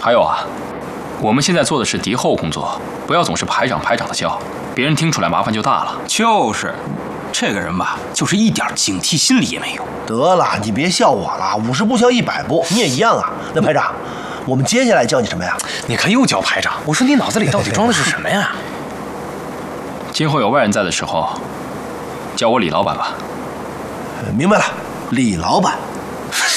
还有啊，我们现在做的是敌后工作，不要总是排长的叫，别人听出来麻烦就大了。 就是，这个人吧，就是一点警惕心理也没有。 得了，你别笑我了，50步笑100步，你也一样啊。那排长，我们接下来叫你什么呀？ 你看又叫排长，我说你脑子里到底装的是什么呀？ 今后有外人在的时候，叫我李老板吧。 明白了，李老板。